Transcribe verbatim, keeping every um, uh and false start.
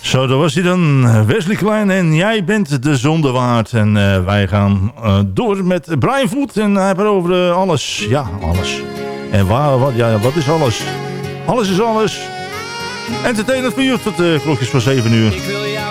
Zo, dat was hij dan. Wesley Klein en Jij bent de zonde waard. En uh, wij gaan uh, door met Brian Voet. En hij heeft het over uh, alles. Ja, alles. En waar, wat, ja, wat is alles? Alles is alles. Entertainment voor je tot de uh, klokjes van zeven uur. Ik wil